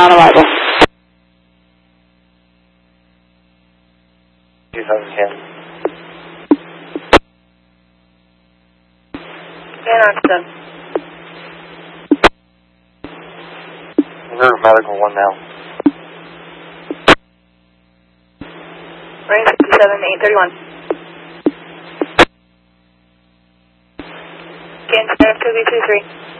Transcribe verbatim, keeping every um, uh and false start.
On arrival. two thousand ten. Van Oxton. Reserve medical one now. Range fifty-seven, eight thirty-one. Kansas two B two three.